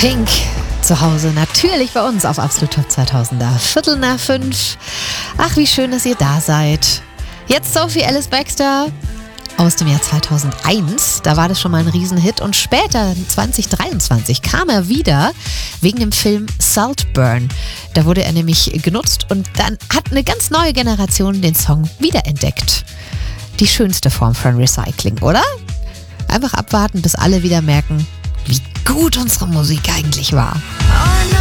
Pink zu Hause, natürlich bei uns auf Absolut Top 2000er. 4:45. Ach, wie schön, dass ihr da seid. Jetzt Sophie Ellis Bextor aus dem Jahr 2001. Da war das schon mal ein Riesenhit. Und später, 2023, kam er wieder wegen dem Film Saltburn. Da wurde er nämlich genutzt und dann hat eine ganz neue Generation den Song wiederentdeckt. Die schönste Form von Recycling, oder? Einfach abwarten, bis alle wieder merken, wie gut unsere Musik eigentlich war.